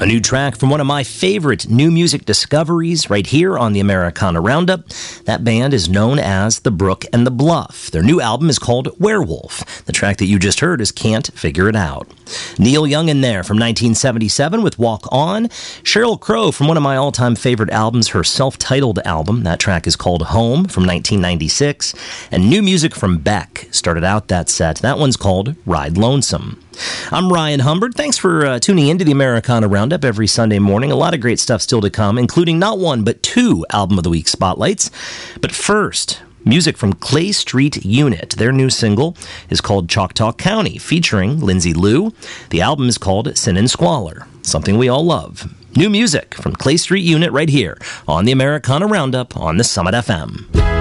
A new track from one of my favorite new music discoveries right here on the Americana Roundup. That band is known as The Brook and the Bluff. Their new album is called Werewolf. The track that you just heard is Can't Figure It Out. Neil Young in there from 1977 with Walk On. Sheryl Crow from one of my all-time favorite albums, her self-titled album. That track is called Home from 1996. And new music from Beck started out that set. That one's called Ride Lonesome. I'm Ryan Humbert. Thanks for tuning into the Americana Roundup every Sunday morning. A lot of great stuff still to come, including not one, but two Album of the Week spotlights. But first, music from Clay Street Unit. Their new single is called Choctaw County, featuring Lindsay Lou. The album is called Sin and Squalor, something we all love. New music from Clay Street Unit right here on the Americana Roundup on the Summit FM.